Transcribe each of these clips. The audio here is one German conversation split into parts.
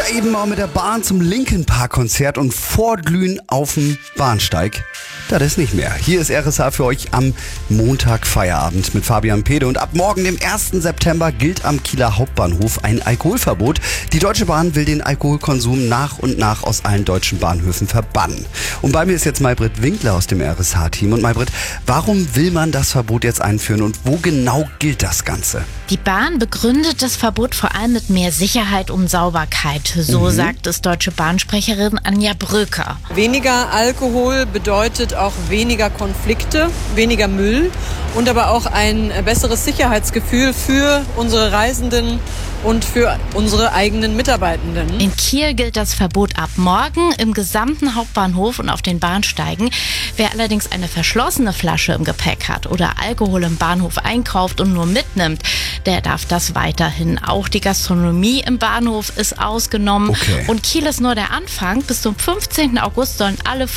eben mal mit der Bahn zum Linkin Park Konzert und vorglühen auf dem Bahnsteig. Das ist nicht mehr. Hier ist RSH für euch am Montag Feierabend mit Fabian Pede. Und ab morgen, dem 1. September, gilt am Kieler Hauptbahnhof ein Alkoholverbot. Die Deutsche Bahn will den Alkoholkonsum nach und nach aus allen deutschen Bahnhöfen verbannen. Und bei mir ist jetzt Maybrit Winkler aus dem RSH-Team. Und Maybrit, warum will man das Verbot jetzt einführen und wo genau gilt das Ganze? Die Bahn begründet das Verbot vor allem mit mehr Sicherheit und Sauberkeit. So sagt es deutsche Bahnsprecherin Anja Bröker. Weniger Alkohol bedeutet auch weniger Konflikte, weniger Müll und aber auch ein besseres Sicherheitsgefühl für unsere Reisenden und für unsere eigenen Mitarbeitenden. In Kiel gilt das Verbot ab morgen im gesamten Hauptbahnhof und auf den Bahnsteigen. Wer allerdings eine verschlossene Flasche im Gepäck hat oder Alkohol im Bahnhof einkauft und nur mitnimmt, der darf das weiterhin. Auch die Gastronomie im Bahnhof ist ausgenommen. Okay. Und Kiel ist nur der Anfang. Bis zum 15. August sollen alle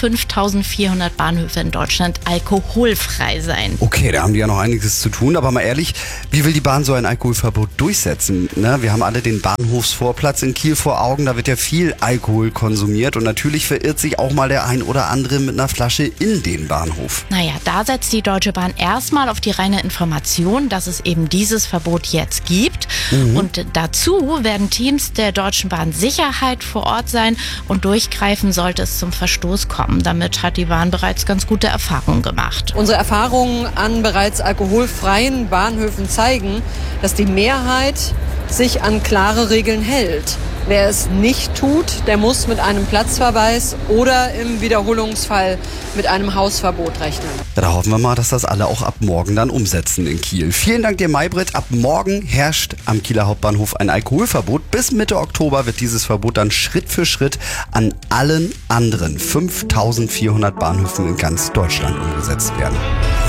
5400 Bahnhöfe in Deutschland alkoholfrei sein. Okay, da haben die ja noch einiges zu tun. Aber mal ehrlich, wie will die Bahn so ein Alkoholverbot durchsetzen? Ne? Wir haben alle den Bahnhofsvorplatz in Kiel vor Augen. Da wird ja viel Alkohol konsumiert. Und natürlich verirrt sich auch mal der ein oder andere mit einer Flasche in den Bahnhof. Naja, da setzt die Deutsche Bahn erstmal auf die reine Information, dass es eben dieses Verbot jetzt gibt. Und dazu werden Teams der Deutschen Bahn Sicherheit vor Ort sein und durchgreifen, sollte es zum Verstoß kommen. Damit hat die Bahn bereits ganz gute Erfahrungen gemacht. Unsere Erfahrungen an bereits alkoholfreien Bahnhöfen zeigen, dass die Mehrheit sich an klare Regeln hält. Wer es nicht tut, der muss mit einem Platzverweis oder im Wiederholungsfall mit einem Hausverbot rechnen. Da hoffen wir mal, dass das alle auch ab morgen dann umsetzen in Kiel. Vielen Dank dir, Maybrit. Ab morgen herrscht am Kieler Hauptbahnhof ein Alkoholverbot. Bis Mitte Oktober wird dieses Verbot dann Schritt für Schritt an allen anderen 5400 Bahnhöfen in ganz Deutschland umgesetzt werden.